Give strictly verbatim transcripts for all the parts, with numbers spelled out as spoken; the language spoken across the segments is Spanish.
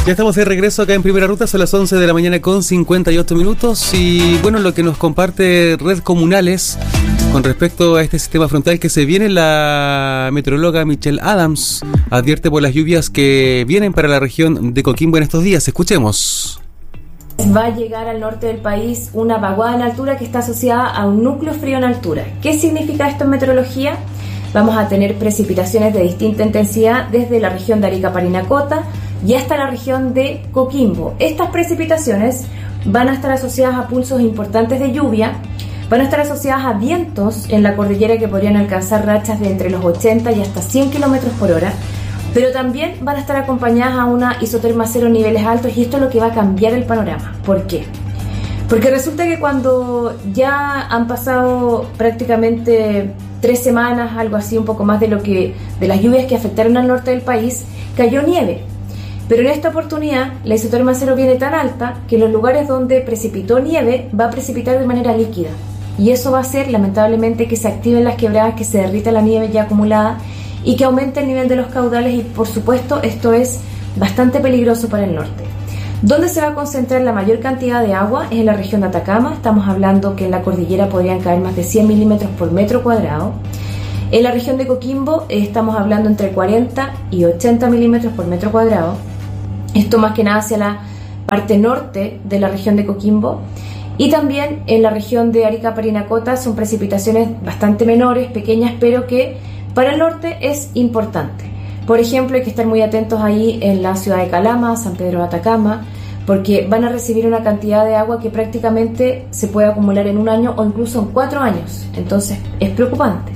Ya estamos de regreso acá en Primera Ruta, son las once de la mañana con cincuenta y ocho minutos y bueno, lo que nos comparte Red Comunales con respecto a este sistema frontal que se viene, la meteoróloga Michelle Adams advierte por las lluvias que vienen para la región de Coquimbo en estos días. Escuchemos. Va a llegar al norte del país una vaguada en altura que está asociada a un núcleo frío en altura. ¿Qué significa esto en meteorología? Vamos a tener precipitaciones de distinta intensidad desde la región de Arica Parinacota y hasta la región de Coquimbo. Estas precipitaciones van a estar asociadas a pulsos importantes de lluvia, van a estar asociadas a vientos en la cordillera que podrían alcanzar rachas de entre los ochenta y hasta cien kilómetros por hora, pero también van a estar acompañadas a una isoterma cero en niveles altos, y esto es lo que va a cambiar el panorama. ¿Por qué? Porque resulta que cuando ya han pasado prácticamente tres semanas, algo así, un poco más de lo que de las lluvias que afectaron al norte del país, cayó nieve. Pero en esta oportunidad la isoterma cero viene tan alta que en los lugares donde precipitó nieve va a precipitar de manera líquida. Y eso va a hacer, lamentablemente, que se activen las quebradas, que se derrita la nieve ya acumulada y que aumente el nivel de los caudales, y por supuesto esto es bastante peligroso para el norte. ¿Dónde se va a concentrar la mayor cantidad de agua? Es en la región de Atacama. Estamos hablando que en la cordillera podrían caer más de cien milímetros por metro cuadrado. En la región de Coquimbo eh, estamos hablando entre cuarenta y ochenta milímetros por metro cuadrado. Esto más que nada hacia la parte norte de la región de Coquimbo. Y también en la región de Arica Parinacota son precipitaciones bastante menores, pequeñas, pero que para el norte es importante. Por ejemplo, hay que estar muy atentos ahí en la ciudad de Calama, San Pedro de Atacama, porque van a recibir una cantidad de agua que prácticamente se puede acumular en un año o incluso en cuatro años. Entonces es preocupante.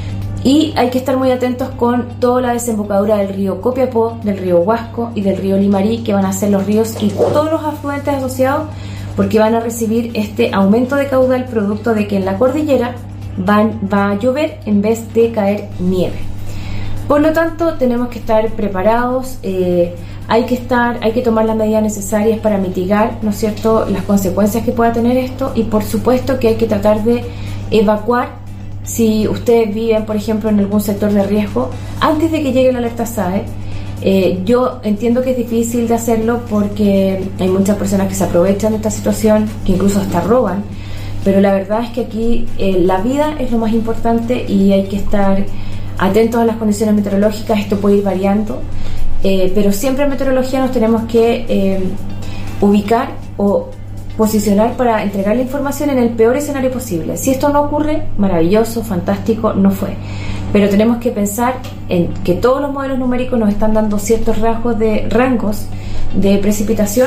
Y hay que estar muy atentos con toda la desembocadura del río Copiapó, del río Huasco y del río Limarí, que van a ser los ríos y todos los afluentes asociados, porque van a recibir este aumento de caudal producto de que en la cordillera van, va a llover en vez de caer nieve. Por lo tanto, tenemos que estar preparados, eh, hay que estar, hay que tomar las medidas necesarias para mitigar, ¿no es cierto?, las consecuencias que pueda tener esto, y por supuesto que hay que tratar de evacuar. Si ustedes viven, por ejemplo, en algún sector de riesgo, antes de que llegue la alerta S A E, eh, yo entiendo que es difícil de hacerlo porque hay muchas personas que se aprovechan de esta situación, que incluso hasta roban, pero la verdad es que aquí eh, la vida es lo más importante y hay que estar atentos a las condiciones meteorológicas. Esto puede ir variando, eh, pero siempre en meteorología nos tenemos que eh, ubicar o posicionar para entregar la información en el peor escenario posible. Si esto no ocurre, maravilloso, fantástico, no fue. Pero tenemos que pensar en que todos los modelos numéricos nos están dando ciertos rasgos de rangos de precipitación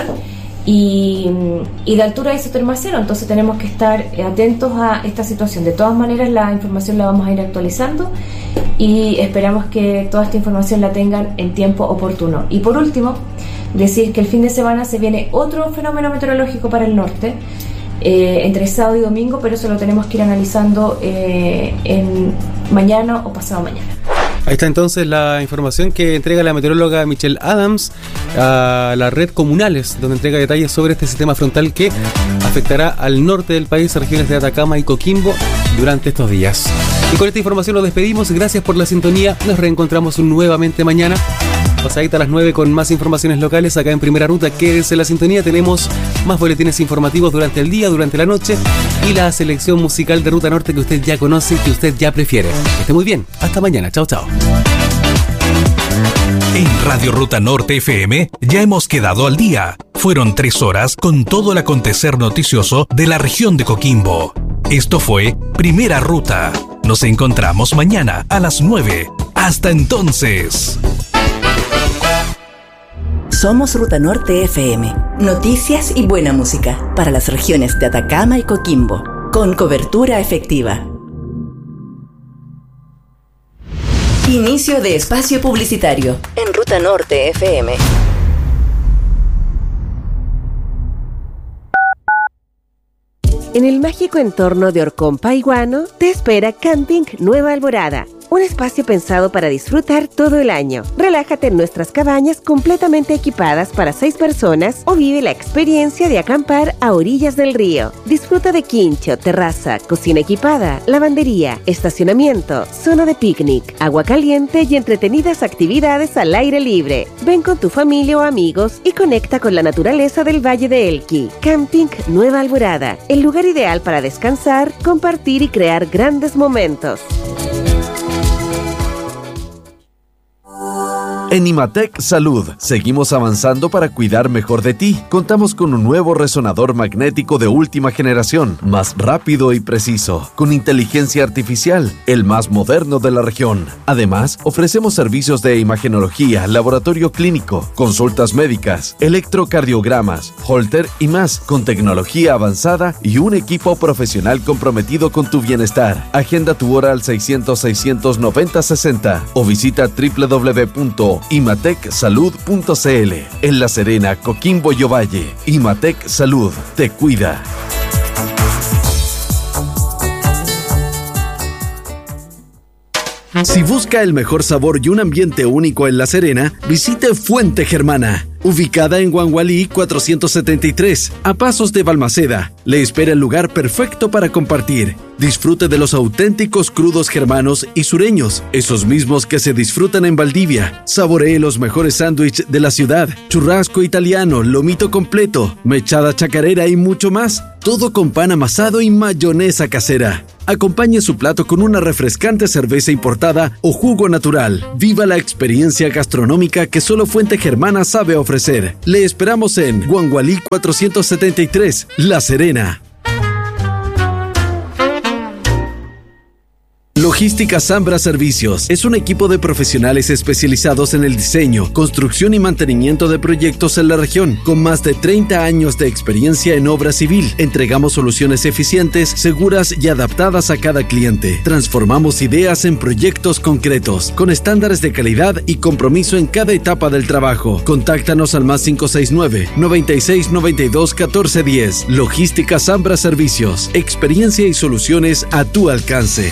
y, y de altura de isoterma cero. Entonces tenemos que estar atentos a esta situación. De todas maneras, la información la vamos a ir actualizando y esperamos que toda esta información la tengan en tiempo oportuno. Y por último, decir que el fin de semana se viene otro fenómeno meteorológico para el norte, eh, entre sábado y domingo, pero eso lo tenemos que ir analizando eh, en mañana o pasado mañana. Ahí está entonces la información que entrega la meteoróloga Michelle Adams a la Red Comunales, donde entrega detalles sobre este sistema frontal que afectará al norte del país, regiones de Atacama y Coquimbo durante estos días. Y con esta información nos despedimos. Gracias por la sintonía. Nos reencontramos nuevamente mañana, pasadita a las nueve, con más informaciones locales acá en Primera Ruta. Quédese en la sintonía, tenemos más boletines informativos durante el día, durante la noche y la selección musical de Ruta Norte que usted ya conoce y que usted ya prefiere. Que esté muy bien, hasta mañana, chao chao. En Radio Ruta Norte F M ya hemos quedado al día. Fueron tres horas con todo el acontecer noticioso de la región de Coquimbo. Esto fue Primera Ruta. Nos encontramos mañana a las nueve. Hasta entonces. Somos Ruta Norte F M. Noticias y buena música para las regiones de Atacama y Coquimbo, con cobertura efectiva. Inicio de espacio publicitario en Ruta Norte F M. En el mágico entorno de Orcón Paiguano te espera Camping Nueva Alborada. un espacio pensado para disfrutar todo el año. Relájate en nuestras cabañas completamente equipadas para seis personas o vive la experiencia de acampar a orillas del río. Disfruta de quincho, terraza, cocina equipada, lavandería, estacionamiento, zona de picnic, agua caliente y entretenidas actividades al aire libre. Ven con tu familia o amigos y conecta con la naturaleza del Valle de Elqui. Camping Nueva Alborada, el lugar ideal para descansar, compartir y crear grandes momentos. En Imatec Salud, seguimos avanzando para cuidar mejor de ti. Contamos con un nuevo resonador magnético de última generación, más rápido y preciso, con inteligencia artificial, el más moderno de la región. Además, ofrecemos servicios de imagenología, laboratorio clínico, consultas médicas, electrocardiogramas, holter y más, con tecnología avanzada y un equipo profesional comprometido con tu bienestar. Agenda tu hora al seiscientos, seiscientos noventa, sesenta o visita doble u doble u doble u punto imatec salud punto c l. En La Serena, Coquimbo y Ovalle, Imatec Salud te cuida. Si busca el mejor sabor y un ambiente único en La Serena, visite Fuente Germana. Ubicada en Guangualí cuatrocientos setenta y tres, a pasos de Balmaceda, le espera el lugar perfecto para compartir. Disfrute de los auténticos crudos germanos y sureños, esos mismos que se disfrutan en Valdivia. Saboree los mejores sándwiches de la ciudad, churrasco italiano, lomito completo, mechada chacarera y mucho más. Todo con pan amasado y mayonesa casera. Acompañe su plato con una refrescante cerveza importada o jugo natural. Viva la experiencia gastronómica que solo Fuente Germana sabe ofrecer. Le esperamos en Guangualí cuatrocientos setenta y tres, La Serena. Logística Zambra Servicios es un equipo de profesionales especializados en el diseño, construcción y mantenimiento de proyectos en la región. Con más de treinta años de experiencia en obra civil, entregamos soluciones eficientes, seguras y adaptadas a cada cliente. Transformamos ideas en proyectos concretos, con estándares de calidad y compromiso en cada etapa del trabajo. Contáctanos al más cinco seis nueve, noventa y seis, noventa y dos, catorce diez. Logística Zambra Servicios, experiencia y soluciones a tu alcance.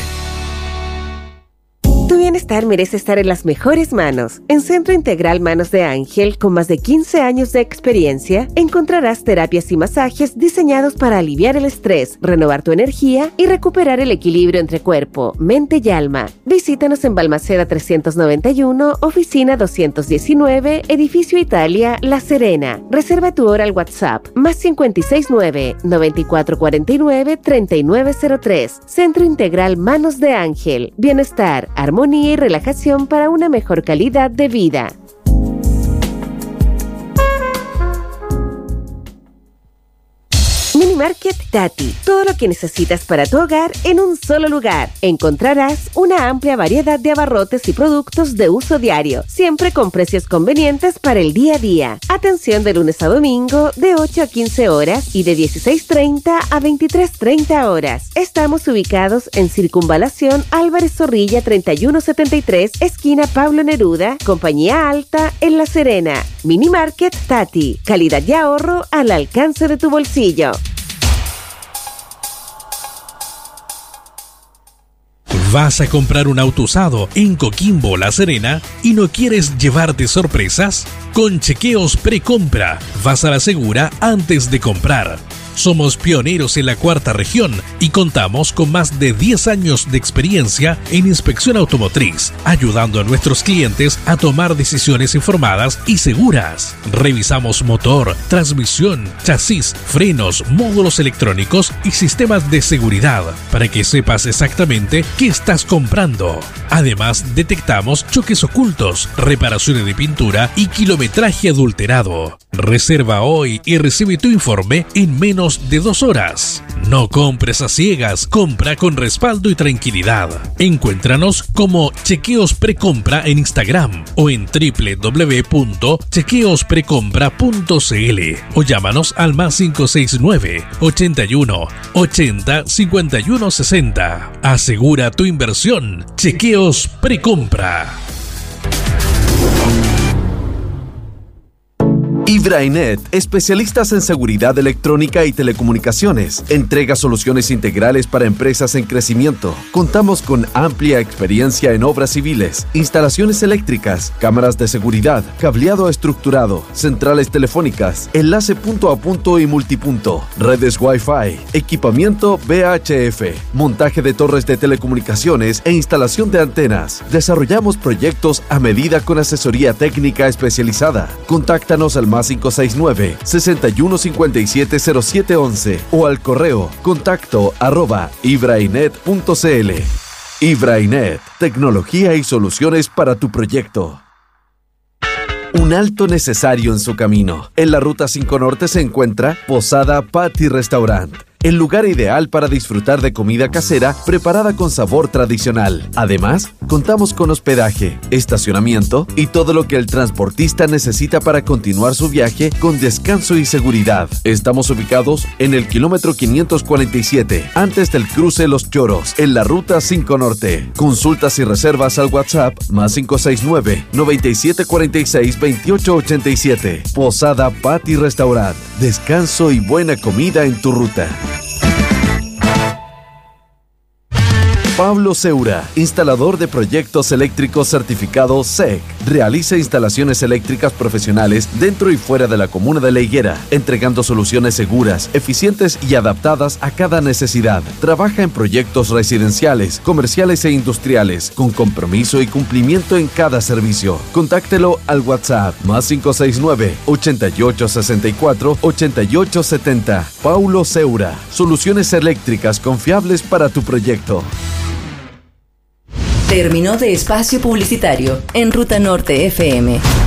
Tu bienestar merece estar en las mejores manos. En Centro Integral Manos de Ángel, con más de quince años de experiencia, encontrarás terapias y masajes diseñados para aliviar el estrés, renovar tu energía y recuperar el equilibrio entre cuerpo, mente y alma. Visítanos en Balmaceda trescientos noventa y uno, oficina doscientos diecinueve, Edificio Italia, La Serena. Reserva tu hora al WhatsApp, más cinco seis nueve, noventa y cuatro cuarenta y nueve, treinta y nueve cero tres. Centro Integral Manos de Ángel. Bienestar, armonía y relajación para una mejor calidad de vida. Minimarket Tati. Todo lo que necesitas para tu hogar en un solo lugar. Encontrarás una amplia variedad de abarrotes y productos de uso diario, siempre con precios convenientes para el día a día. Atención de lunes a domingo de ocho a quince horas y de dieciséis treinta a veintitrés treinta horas. Estamos ubicados en Circunvalación Álvarez Zorrilla treinta y uno setenta y tres, esquina Pablo Neruda, Compañía Alta, en La Serena. Minimarket Tati. Calidad y ahorro al alcance de tu bolsillo. ¿Vas a comprar un auto usado en Coquimbo, La Serena y no quieres llevarte sorpresas? Con Chequeos Precompra vas a la segura antes de comprar. Somos pioneros en la cuarta región y contamos con más de diez años de experiencia en inspección automotriz, ayudando a nuestros clientes a tomar decisiones informadas y seguras. Revisamos motor, transmisión, chasis, frenos, módulos electrónicos y sistemas de seguridad para que sepas exactamente qué estás comprando. Además, detectamos choques ocultos, reparaciones de pintura y kilometraje adulterado. Reserva hoy y recibe tu informe en menos de dos horas. No compres a ciegas, compra con respaldo y tranquilidad. Encuéntranos como Chequeos Precompra en Instagram o en doble u doble u doble u punto chequeos precompra punto c l o llámanos al más cinco seis nueve, ochenta y uno, ochenta, cincuenta y uno sesenta. Asegura tu inversión. Chequeos Precompra. Ibrainet, especialistas en seguridad electrónica y telecomunicaciones. Entrega soluciones integrales para empresas en crecimiento. Contamos con amplia experiencia en obras civiles, instalaciones eléctricas, cámaras de seguridad, cableado estructurado, centrales telefónicas, enlace punto a punto y multipunto, redes Wi-Fi, equipamiento V H F, montaje de torres de telecomunicaciones e instalación de antenas. Desarrollamos proyectos a medida con asesoría técnica especializada. Contáctanos al más cinco seis nueve, seis uno cinco siete, cero siete once o al correo contacto arroba ibrainet punto cl. Ibrainet, tecnología y soluciones para tu proyecto. Un alto necesario en su camino. En la Ruta cinco Norte se encuentra Posada Patty Restaurant, el lugar ideal para disfrutar de comida casera preparada con sabor tradicional. Además, contamos con hospedaje, estacionamiento y todo lo que el transportista necesita para continuar su viaje con descanso y seguridad. Estamos ubicados en el kilómetro quinientos cuarenta y siete, antes del cruce Los Choros, en la Ruta cinco Norte. Consultas y reservas al WhatsApp más cinco seis nueve, nueve siete cuatro seis, dos ocho ocho siete. Posada Patty Restaurant. Descanso y buena comida en tu ruta. Pablo Seura, instalador de proyectos eléctricos certificado S E C. Realiza instalaciones eléctricas profesionales dentro y fuera de la comuna de La Higuera, entregando soluciones seguras, eficientes y adaptadas a cada necesidad. Trabaja en proyectos residenciales, comerciales e industriales, con compromiso y cumplimiento en cada servicio. Contáctelo al WhatsApp más cinco seis nueve, ocho ocho seis cuatro, ocho ocho siete cero. Paulo Seura, soluciones eléctricas confiables para tu proyecto. Terminó de espacio publicitario en Ruta Norte F M.